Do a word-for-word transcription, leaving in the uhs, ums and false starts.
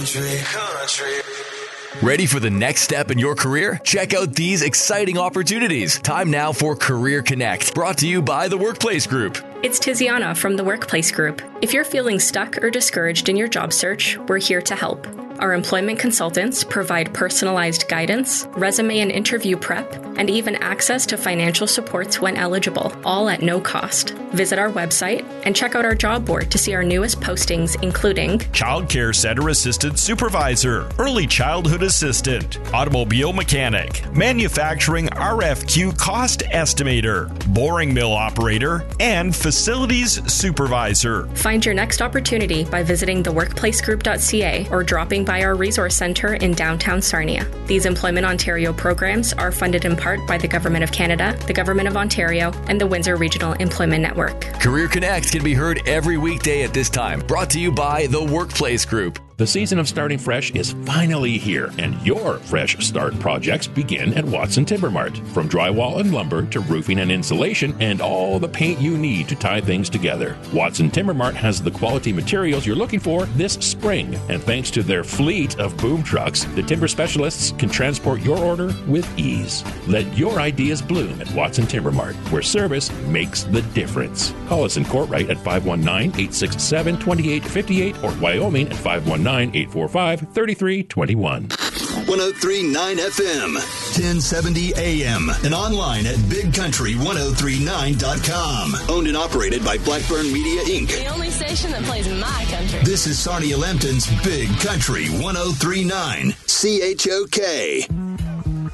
Ready for the next step in your career? Check out these exciting opportunities. Time now for Career Connect, brought to you by The Workplace Group. It's Tiziana from The Workplace Group. If you're feeling stuck or discouraged in your job search, we're here to help. Our employment consultants provide personalized guidance, resume and interview prep, and even access to financial supports when eligible, all at no cost. Visit our website and check out our job board to see our newest postings, including Child Care Center Assistant Supervisor, Early Childhood Assistant, Automobile Mechanic, Manufacturing R F Q Cost Estimator, Boring Mill Operator, and Facilities Supervisor. Find your next opportunity by visiting the workplace group dot c a or dropping by our resource center in downtown Sarnia. These Employment Ontario programs are funded in part by the Government of Canada, the Government of Ontario, and the Windsor Regional Employment Network. Career Connect can be heard every weekday at this time. Brought to you by The Workplace Group. The season of starting fresh is finally here, and your fresh start projects begin at Watson Timber Mart. From drywall and lumber to roofing and insulation and all the paint you need to tie things together, Watson Timber Mart has the quality materials you're looking for this spring. And thanks to their fleet of boom trucks, the timber specialists can transport your order with ease. Let your ideas bloom at Watson Timber Mart, where service makes the difference. Call us in Courtright at five one nine, eight six seven, two eight five eight or Wyoming at five one nine, eight four five, three three two one. one oh three point nine F M, ten seventy A M, and online at big country ten thirty-nine dot com. Owned and operated by Blackburn Media Incorporated. The only station that plays my country. This is Sarnia Lambton's Big Country ten thirty-nine, C H O K.